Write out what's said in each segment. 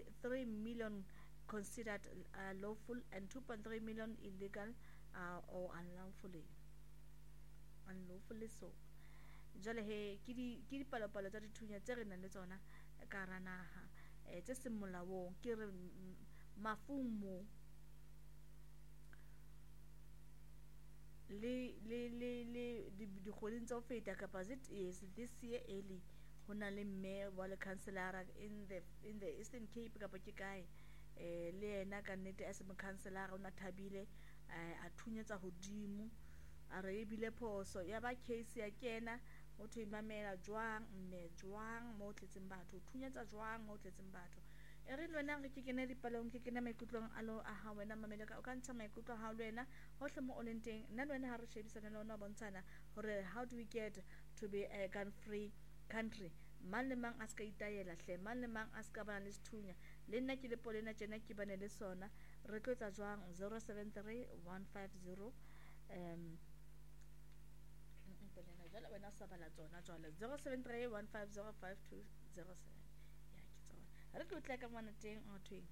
3 million considered lawful and 2.3 million illegal or unlawfully so. Jwale he ke dipalopalo tsa dithunya tse re nang le tsona ka hara naha tse seng molaong ke re mafung mo le dikgweding tsa ho feta kapa yes this year early ho na le mme wa le councillor in the Eastern Cape kapa ke kae le yena ka nnete a se mo councillor o na thabile a thunyetsa hodimo a re ebile phoso ya ba case ya kena o thwe mamela jwang mme jwang mo tletseng batho thunyetsa jwang mo tletseng batho re le wena re ke kena dipalong ke kena maikutlong a ha wena mamela ka o ka ntsha maikutlo ha le wena hohle mo o leng teng nna le wena ha re shebisana le ona bontshana hore how do we get to be a gun free country. Man le mang a ska itayela hle man le mang a ska bana le sethunya le nna ke le polena tjena ke bane le sona re tlotsa jwang 073 150 jwale wena sa bala tsona jwale 073 150 5207 ya ke tsona re tlotla ka mona teng o thweng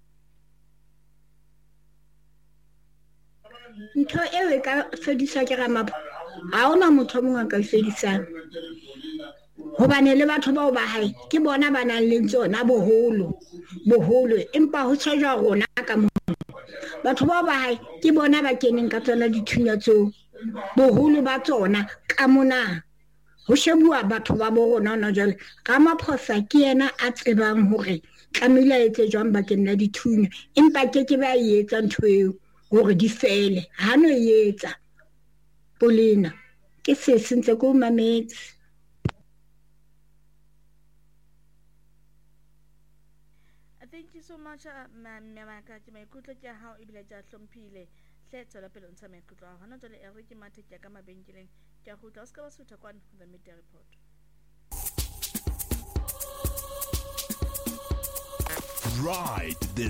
ntho eo e ka fediswa ke Ramapho ha ona motho mongwe a ka fedisang hobane le batho bao ba hae ke bona ba nang le tsona boholo empa ho tshejwa rona ka mo batho bao ba hae ke bona ba keneng ka tsona dithunya tseo boholo ba tsona ka mona ho shebuwa batho ba bo rona ona jwale Ramaphosa ke yena a tsebang hore tlamehile a etse jwang bakeng la dithunya empa ke ba e etsa ntho eo hore di fele ha no e etsa polena ke se sentse ko mametse. Thank you so much Mmamaka ke maikutlo ke hao ebile tja hlomphile hle tswela pele ntsa maikutlo a hona jwale re ke mathe ke ka mabenkeleng ke a hutla o ska ba sutha kwana the media report right.